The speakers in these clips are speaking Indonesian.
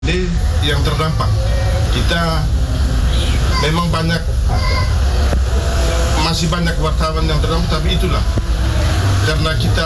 yang terdampak. Kita memang masih banyak wartawan yang terdampak, tapi itulah karena kita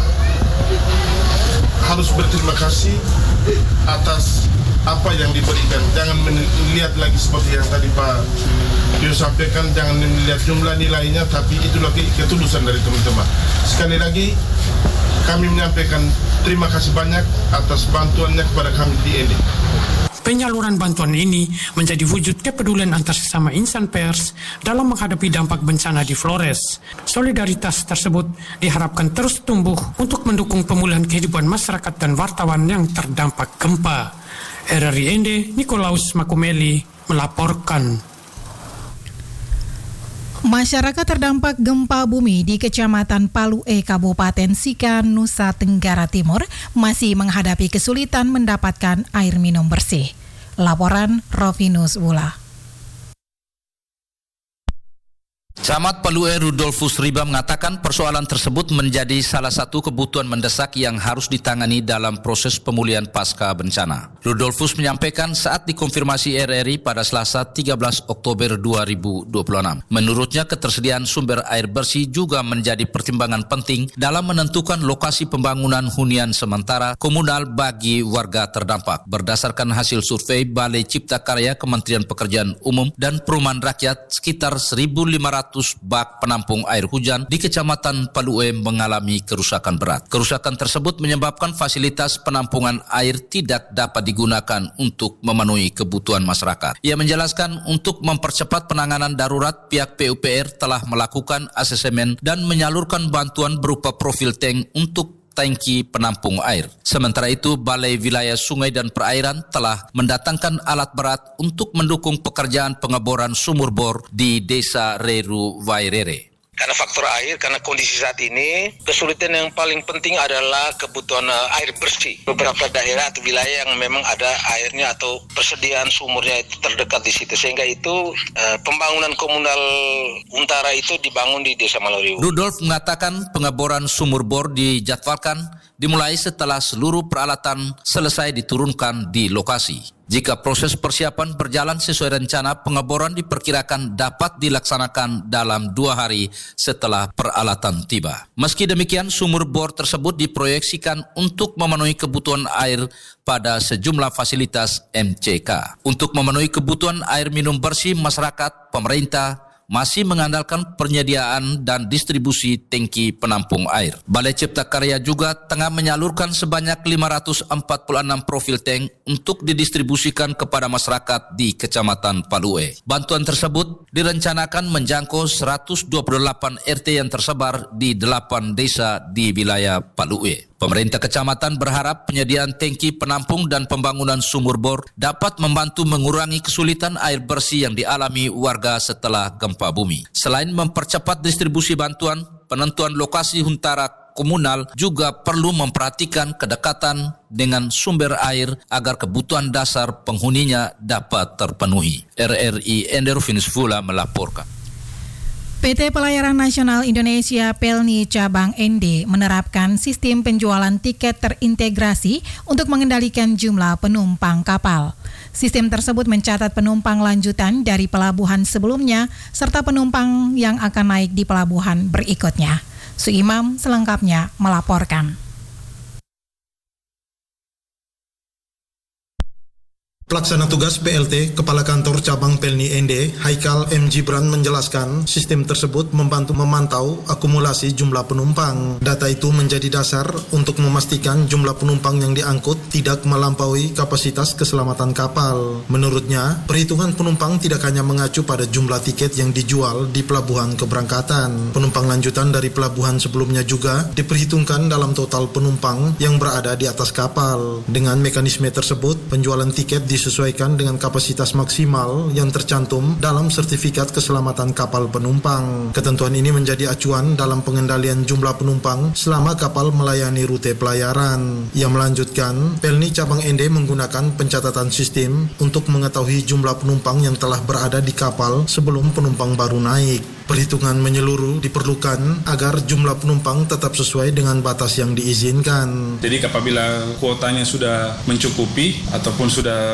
harus berterima kasih atas apa yang diberikan. Jangan melihat lagi seperti yang tadi Pak Pio sampaikan, jangan melihat jumlah nilainya, tapi itulah ketulusan dari teman-teman. Sekali lagi kami menyampaikan terima kasih banyak atas bantuannya kepada kami di ND. Penyaluran bantuan ini menjadi wujud kepedulian antar sesama insan pers dalam menghadapi dampak bencana di Flores. Solidaritas tersebut diharapkan terus tumbuh untuk mendukung pemulihan kehidupan masyarakat dan wartawan yang terdampak gempa. RRI ND, Nikolaus Makumeli melaporkan. Masyarakat terdampak gempa bumi di Kecamatan Palue, Kabupaten Sika, Nusa Tenggara Timur masih menghadapi kesulitan mendapatkan air minum bersih. Laporan Rovinus Wula. Camat Palue Rudolfus Riba mengatakan persoalan tersebut menjadi salah satu kebutuhan mendesak yang harus ditangani dalam proses pemulihan pasca bencana. Rudolfus menyampaikan saat dikonfirmasi RRI pada Selasa 13 Oktober 2026. Menurutnya ketersediaan sumber air bersih juga menjadi pertimbangan penting dalam menentukan lokasi pembangunan hunian sementara komunal bagi warga terdampak. Berdasarkan hasil survei Balai Cipta Karya Kementerian Pekerjaan Umum dan Perumahan Rakyat, sekitar 1.500 bak penampung air hujan di Kecamatan Palue mengalami kerusakan berat. Kerusakan tersebut menyebabkan fasilitas penampungan air tidak dapat digunakan untuk memenuhi kebutuhan masyarakat. Ia menjelaskan untuk mempercepat penanganan darurat, pihak PUPR telah melakukan asesemen dan menyalurkan bantuan berupa profil tank untuk tangki penampung air. Sementara itu, Balai Wilayah Sungai dan Perairan telah mendatangkan alat berat untuk mendukung pekerjaan pengeboran sumur bor di Desa Reru Wairere. Karena faktor air, karena kondisi saat ini, kesulitan yang paling penting adalah kebutuhan air bersih. Beberapa daerah atau wilayah yang memang ada airnya atau persediaan sumurnya itu terdekat di situ. Sehingga itu pembangunan komunal Untara itu dibangun di Desa Maloriu. Rudolf mengatakan pengeboran sumur bor dijadwalkan dimulai setelah seluruh peralatan selesai diturunkan di lokasi. Jika proses persiapan berjalan sesuai rencana, pengeboran diperkirakan dapat dilaksanakan dalam 2 hari setelah peralatan tiba. Meski demikian, sumur bor tersebut diproyeksikan untuk memenuhi kebutuhan air pada sejumlah fasilitas MCK. Untuk memenuhi kebutuhan air minum bersih masyarakat, pemerintah masih mengandalkan penyediaan dan distribusi tangki penampung air. Balai Cipta Karya juga tengah menyalurkan sebanyak 546 profil tank untuk didistribusikan kepada masyarakat di Kecamatan Palue. Bantuan tersebut direncanakan menjangkau 128 RT yang tersebar di 8 desa di wilayah Palue. Pemerintah kecamatan berharap penyediaan tangki penampung dan pembangunan sumur bor dapat membantu mengurangi kesulitan air bersih yang dialami warga setelah gempa bumi. Selain mempercepat distribusi bantuan, penentuan lokasi huntara komunal juga perlu memperhatikan kedekatan dengan sumber air agar kebutuhan dasar penghuninya dapat terpenuhi. RRI Enderovinus Vula melaporkan. PT Pelayaran Nasional Indonesia Pelni Cabang ND menerapkan sistem penjualan tiket terintegrasi untuk mengendalikan jumlah penumpang kapal. Sistem tersebut mencatat penumpang lanjutan dari pelabuhan sebelumnya serta penumpang yang akan naik di pelabuhan berikutnya. Suimam selengkapnya melaporkan. Pelaksana tugas PLT Kepala Kantor Cabang Pelni ND, Haikal M. Gibran menjelaskan sistem tersebut membantu memantau akumulasi jumlah penumpang. Data itu menjadi dasar untuk memastikan jumlah penumpang yang diangkut tidak melampaui kapasitas keselamatan kapal. Menurutnya, perhitungan penumpang tidak hanya mengacu pada jumlah tiket yang dijual di pelabuhan keberangkatan. Penumpang lanjutan dari pelabuhan sebelumnya juga diperhitungkan dalam total penumpang yang berada di atas kapal. Dengan mekanisme tersebut, penjualan tiket di disesuaikan dengan kapasitas maksimal yang tercantum dalam sertifikat keselamatan kapal penumpang. Ketentuan ini menjadi acuan dalam pengendalian jumlah penumpang selama kapal melayani rute pelayaran. Ia melanjutkan, Pelni Cabang Ende menggunakan pencatatan sistem untuk mengetahui jumlah penumpang yang telah berada di kapal sebelum penumpang baru naik. Perhitungan menyeluruh diperlukan agar jumlah penumpang tetap sesuai dengan batas yang diizinkan. Jadi apabila kuotanya sudah mencukupi ataupun sudah